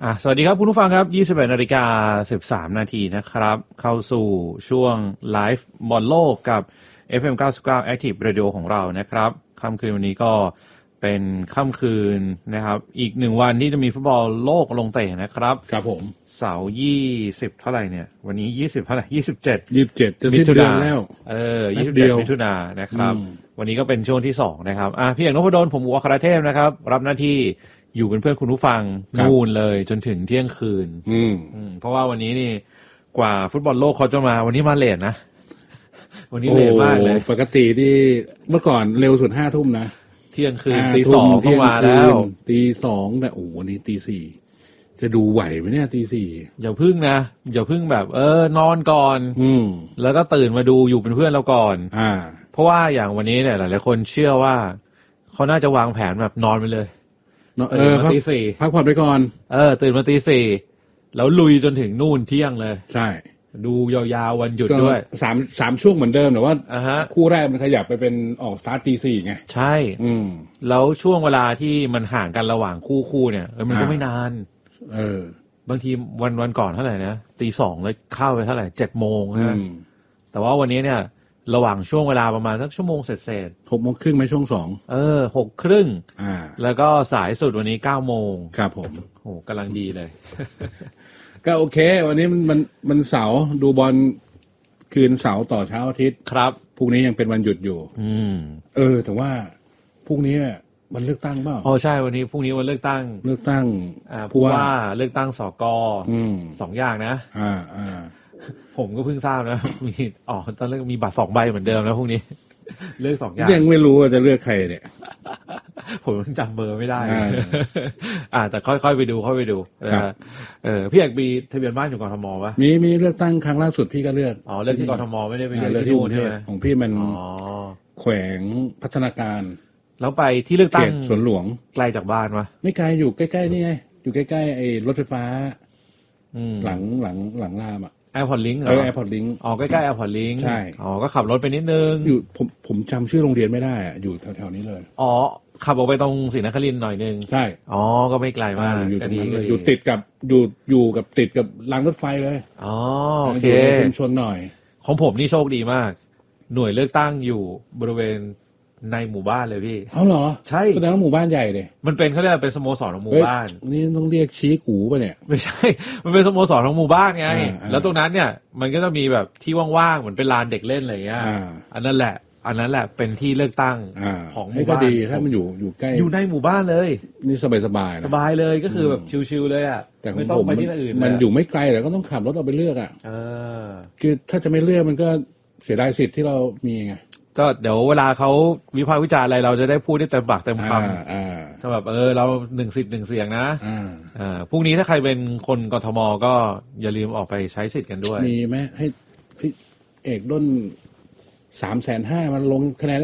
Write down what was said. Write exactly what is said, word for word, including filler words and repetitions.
อ่ะสวัสดีครับคุณผู้ฟังครับยี่สิบเอ็ดนาฬิกาสิบสามนาทีนะครับเข้าสู่ช่วงไลฟ์บอลโลกกับ เอฟ เอ็ม เก้าสิบเก้า Active Radio ของเรานะครับค่ำคืนวันนี้ก็เป็นค่ำคืนนะครับอีกหนึ่งวันที่จะมีฟุตบอลโลกลงเตะนะครับครับผมเสาร์ยี่สิบเท่าไหร่เนี่ยวันนี้ยี่สิบเท่าไหร่ยี่สิบเจ็ดยี่สิบเจ็ดจะสิ้นเดือนแล้วเออยี่สิบเจ็ดมิถุนายนนะครับวันนี้ก็เป็นช่วงที่สองนะครับอ่ะพี่เอกนพดลผมอัครเทพนะครับรับหน้าที่อยู่เป็นเพื่อนคุณผู้ฟังนู่นเลยจนถึงเที่ยงคืนอืมเพราะว่าวันนี้นี่กว่าฟุตบอลโลกเขาจะมาวันนี้มาเลทนะวันนี้เลทมากเลยปกติที่เมื่อก่อนเร็วสุดห้าทุ่มนะเที่ยงคืนตีสองเข้ามาแล้วตีสองแต่โอ้วันนี้ตีสี่จะดูไหวไหมเนี่ยตีสี่อย่าพึ่งนะอย่าพึ่งแบบเออนอนก่อนอืมแล้วก็ตื่นมาดูอยู่เป็นเพื่อนเราก่อนอ่าเพราะว่าอย่างวันนี้เนี่ยหลายๆคนเชื่อว่าเขาน่าจะวางแผนแบบนอนไปเลยเออตีสี่พักผ่อนไปก่อนเออตื่นมาตีสี่แล้วลุยจนถึงนู่นเที่ยงเลยใช่ดูยาวๆวันหยุดด้วยสามสามช่วงเหมือนเดิมแต่ว่า uh-huh. คู่แรกมันขยับไปเป็นออกสตาร์ทตีสี่ไงใช่อืมแล้วช่วงเวลาที่มันห่างกันระหว่างคู่คู่เนี่ยเออมันก็ไม่นานเออบางทีวันวันก่อนเท่าไหร่นะตีสองแล้วเข้าไปเท่าไหร่เจ็ดโมงใช่ไหมแต่ว่าวันนี้เนี่ยระหว่างช่วงเวลาประมาณสักชั่วโมงเศษเศษหกโมงครึ่งไหมช่วงสองเออหกครึ่งอ่าแล้วก็สายสุดวันนี้เก้าโมงครับผมโอ้กำลังดีเลยก็โอเควันนี้มันมันมันเสาร์ดูบอลคืนเสาร์ต่อเช้าอาทิตย์ครับพรุ่งนี้ยังเป็นวันหยุดอยู่อืมเออแต่ว่าพรุ่งนี้มันเลือกตั้งเปล่าอ๋อใช่วันนี้พรุ่งนี้วันเลือกตั้งเลือกตั้งอ่าผู้ว่าเลือกตั้งสกอืมสองอย่างนะอ่าอ่าผมก็เพิ่งทราบนะมีอ๋อตอนแรกมีบัตรสองใบเหมือนเดิมนะพรุ่งนี้เลือกสองอย่างยังไม่รู้ว่าจะเลือกใครเนี่ยผมจำเบอร์ไม่ได้อ่าแต่ค่อยๆไปดูค่อยไปดูเออพี่เอกมีทะเบียนบ้านอยู่กทมป่ะมีมีเลือกตั้งครั้งล่าสุดพี่ก็เลือกอ๋อเลือกที่กทมไม่ได้ไปเลือกที่นู่นใช่ไหมของพี่มันแขวงพัฒนาการแล้วไปที่เลือกตั้งสวนหลวงไกลจากบ้านปะไม่ไกลอยู่ใกล้ๆนี่ไงอยู่ใกล้ๆไอ้รถไฟฟ้าหลังหลังหลังรามอ่ะ Airport Link เหรอเออ Airport Link อ๋อใกล้ๆ Airport Link ใช่อ๋อก็ขับรถไปนิดนึงอยู่ผมผมจำชื่อโรงเรียนไม่ได้อ่ะอยู่แถวๆนี้เลยอ๋อขับออกไปตรงศรีนครินทร์หน่อยนึงใช่อ๋อก็ไม่ไกลมากอยู่ตรงนั้นเลยอยู่ติดกับอยู่อยู่กับติดกับรางรถไฟเลยอ๋อโอเคชุมชนหน่อยของผมนี่โชคดีมากหน่วยเลือกตั้งอยู่บริเวณในหมู่บ้านเลยพี่เอาเหรอใช่แสดงว่าหมู่บ้านใหญ่เลยมันเป็นเขาเรียกเป็นสโมสรของหมู่บ้านนี่ต้องเรียกชี้กูป่ะเนี่ยไม่ใช่มันเป็นสโมสรของหมู่บ้านไงแล้วตรงนั้นเนี่ยมันก็จะมีแบบที่ว่างๆเหมือนเป็นลานเด็กเล่นอะไรเงี้ยอันนั้นแหละอันนั้นแหละเป็นที่เลือกตั้งของหมู่บ้านก็ดีถ้ามันอยู่อยู่ใกล้อยู่ในหมู่บ้านเลยนี่สบายๆนะสบายเลยก็คือแบบชิวๆเลยอ่ะไม่ต้องไปที่อื่นมันอยู่ไม่ไกลแต่ก็ต้องขับรถเอาไปเลือกอ่ะคือถ้าจะไม่เลือกมันก็เสียดายสิทธิ์ที่เรามีไงก็เดี๋ยวเวลาเขาวิพากษ์วิจารณ์อะไรเราจะได้พูดได้เต็มปากเต็มคำถ้าแบบเออเราหนึ่งสิทธิ์หนึ่งเสียงนะอ่าพรุ่งนี้ถ้าใครเป็นคนกทมก็อย่าลืมออกไปใช้สิทธิ์กันด้วยมีไหมให้เอกด้นสามแสนห้ามันลงคะแนน